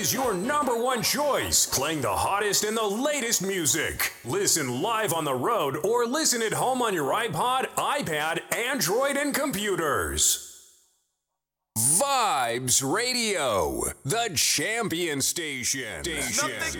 is your #1 choice, playing the hottest and the latest music. Listen live on the road or listen at home on your iPod, iPad, Android, and computers. Vibes Radio, the champion station.